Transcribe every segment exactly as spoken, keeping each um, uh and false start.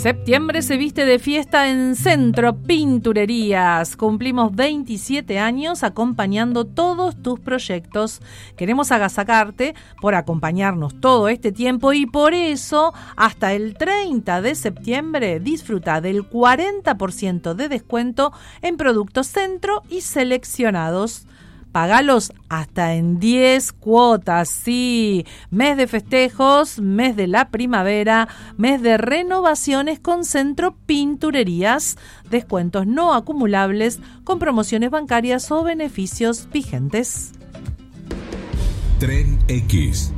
Septiembre se viste de fiesta en Centro Pinturerías. Cumplimos veintisiete años acompañando todos tus proyectos. Queremos agasajarte por acompañarnos todo este tiempo y por eso hasta el treinta de septiembre disfruta del cuarenta por ciento de descuento en productos Centro y seleccionados. Pagalos hasta en diez cuotas, sí. Mes de festejos, mes de la primavera, mes de renovaciones con Centro Pinturerías. Descuentos no acumulables con promociones bancarias o beneficios vigentes. Tren X.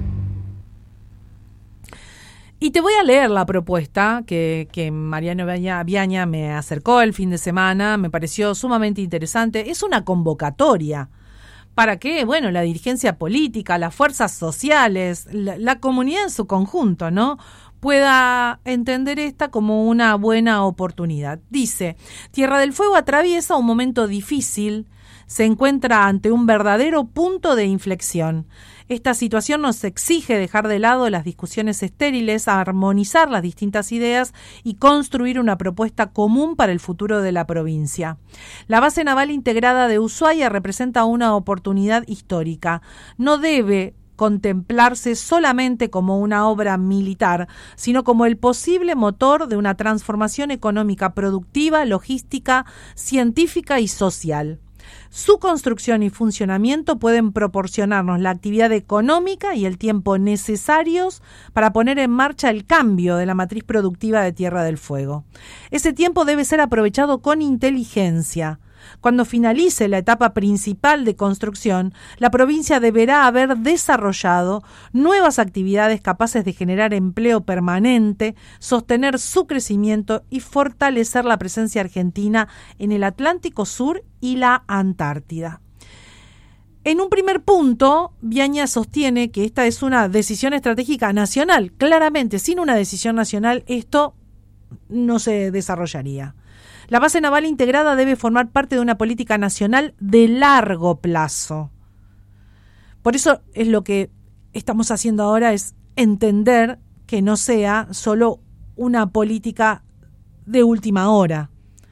Y te voy a leer la propuesta que, que Mariano Viaña me acercó el fin de semana. Me pareció sumamente interesante. Es una convocatoria para que, bueno, la dirigencia política, las fuerzas sociales, la, la comunidad en su conjunto, ¿no?, pueda entender esta como una buena oportunidad. Dice: Tierra del Fuego atraviesa un momento difícil, se encuentra ante un verdadero punto de inflexión. Esta situación nos exige dejar de lado las discusiones estériles, armonizar las distintas ideas y construir una propuesta común para el futuro de la provincia. La base naval integrada de Ushuaia representa una oportunidad histórica. No debe contemplarse solamente como una obra militar, sino como el posible motor de una transformación económica productiva, logística, científica y social. Su construcción y funcionamiento pueden proporcionarnos la actividad económica y el tiempo necesarios para poner en marcha el cambio de la matriz productiva de Tierra del Fuego. Ese tiempo debe ser aprovechado con inteligencia. Cuando finalice la etapa principal de construcción, la provincia deberá haber desarrollado nuevas actividades capaces de generar empleo permanente, sostener su crecimiento y fortalecer la presencia argentina en el Atlántico Sur y la Antártida. En un primer punto, Viaña sostiene que esta es una decisión estratégica nacional. Claramente, sin una decisión nacional, esto no se desarrollaría. La base naval integrada debe formar parte de una política nacional de largo plazo. Por eso es lo que estamos haciendo ahora, es entender que no sea solo una política de última hora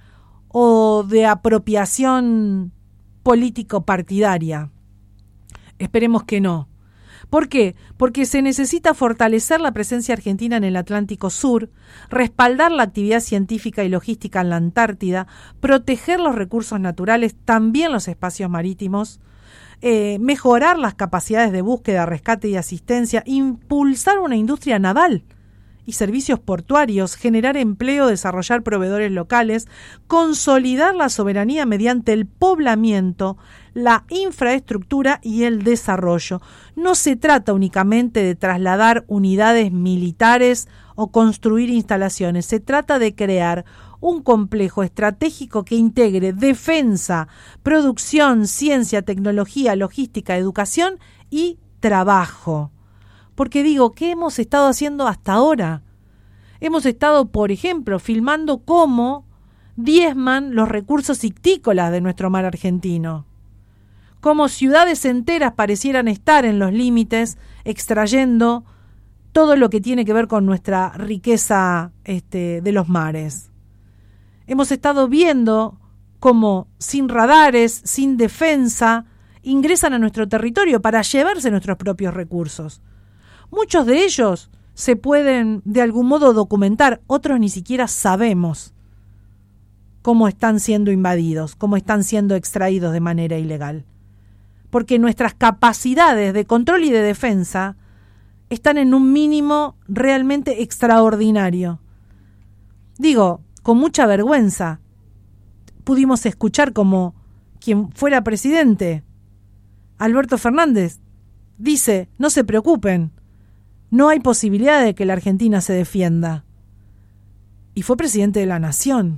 o de apropiación político-partidaria. Esperemos que no. ¿Por qué? Porque se necesita fortalecer la presencia argentina en el Atlántico Sur, respaldar la actividad científica y logística en la Antártida, proteger los recursos naturales, también los espacios marítimos, eh, mejorar las capacidades de búsqueda, rescate y asistencia, impulsar una industria naval y servicios portuarios, generar empleo, desarrollar proveedores locales, consolidar la soberanía mediante el poblamiento, la infraestructura y el desarrollo. No se trata únicamente de trasladar unidades militares o construir instalaciones, se trata de crear un complejo estratégico que integre defensa, producción, ciencia, tecnología, logística, educación y trabajo. Porque digo, ¿qué hemos estado haciendo hasta ahora? Hemos estado, por ejemplo, filmando cómo diezman los recursos ictícolas de nuestro mar argentino. Cómo ciudades enteras parecieran estar en los límites, extrayendo todo lo que tiene que ver con nuestra riqueza este, de los mares. Hemos estado viendo cómo sin radares, sin defensa, ingresan a nuestro territorio para llevarse nuestros propios recursos. Muchos de ellos se pueden de algún modo documentar, otros ni siquiera sabemos cómo están siendo invadidos, cómo están siendo extraídos de manera ilegal. Porque nuestras capacidades de control y de defensa están en un mínimo realmente extraordinario. Digo, con mucha vergüenza, pudimos escuchar como quien fuera presidente, Alberto Fernández, dice: no se preocupen, no hay posibilidad de que la Argentina se defienda. Y fue presidente de la nación.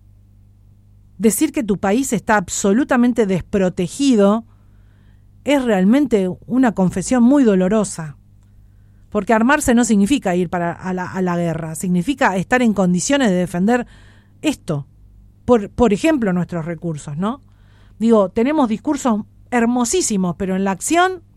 Decir que tu país está absolutamente desprotegido es realmente una confesión muy dolorosa. Porque armarse no significa ir para a la, a la guerra, significa estar en condiciones de defender esto. Por, por ejemplo, nuestros recursos, ¿no? Digo, tenemos discursos hermosísimos, pero en la acción